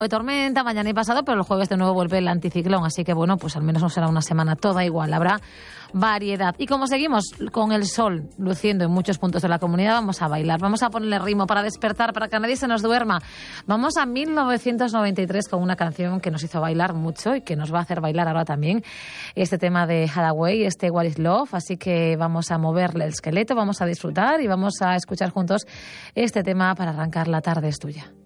de tormenta mañana y pasado, pero el jueves de nuevo vuelve el anticiclón, así que bueno, pues al menos no será una semana toda igual, habrá variedad. Y como seguimos con el sol luciendo en muchos puntos de la comunidad, vamos a bailar, vamos a ponerle ritmo para despertar, para que nadie se nos duerma. Vamos a 1993 con una canción que nos hizo bailar mucho y que nos va a hacer bailar ahora también, este tema de Hathaway, What is Love, así que vamos a moverle el esqueleto, vamos a disfrutar y vamos a escuchar juntos este tema para arrancar La tarde es tuya.